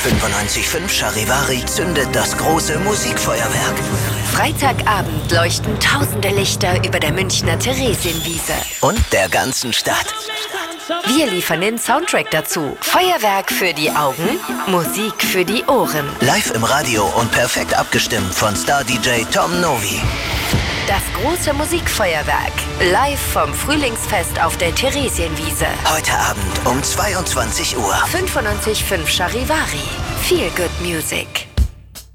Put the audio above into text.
95.5 Charivari zündet das große Musikfeuerwerk. Freitagabend leuchten tausende Lichter über der Münchner Theresienwiese. Und der ganzen Stadt. Wir liefern den Soundtrack dazu. Feuerwerk für die Augen, Musik für die Ohren. Live im Radio und perfekt abgestimmt von Star-DJ Tom Novi. Das große Musikfeuerwerk. Live vom Frühlingsfest auf der Theresienwiese. Heute Abend um 22 Uhr. 95.5 Charivari. Feel good music.